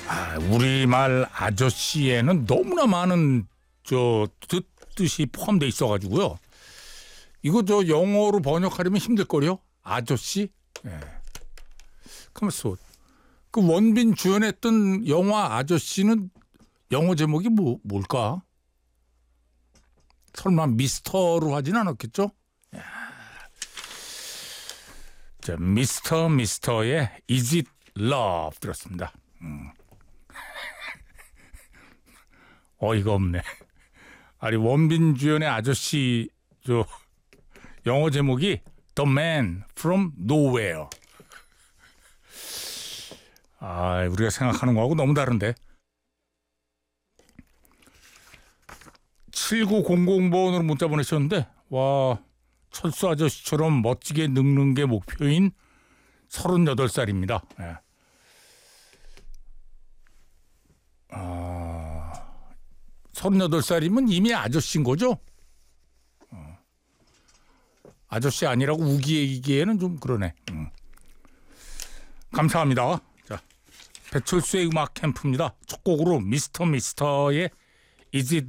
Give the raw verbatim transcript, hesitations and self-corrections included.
아, 우리말 아저씨에는 너무나 많은 저 뜻, 뜻이 포함되어 있어가지고요. 이거 저 영어로 번역하려면 힘들걸요? 아저씨? 예. 가만있어. 그 원빈 주연했던 영화 아저씨는 영어 제목이 뭐, 뭘까? 설마 미스터로 하진 않았겠죠? 야. 자, 미스터 미스터의 Is It Love 들었습니다. 음. 어이가 없네. 아니 원빈 주연의 아저씨 저 영어 제목이 The Man from Nowhere. 아, 우리가 생각하는 거하고 너무 다른데. 칠구공공 번으로 문자 보내셨는데, 와, 철수 아저씨처럼 멋지게 늙는 게 목표인 서른여덟 살입니다. 네. 아, 서른여덟 살이면 이미 아저씨인 거죠? 어. 아저씨 아니라고 우기기에는 좀 그러네. 음. 감사합니다. 자, 배철수의 음악 캠프입니다. 첫 곡으로 미스터 미스터의 Is It